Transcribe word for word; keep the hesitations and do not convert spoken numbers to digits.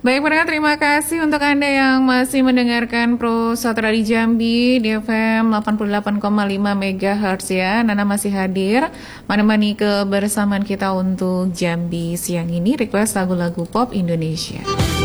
Baik pendengar, terima kasih untuk Anda yang masih mendengarkan Pro Satra di Jambi di F M delapan puluh delapan koma lima megahertz ya. Nana masih hadir menemani kebersamaan kita untuk Jambi siang ini, request lagu-lagu pop Indonesia.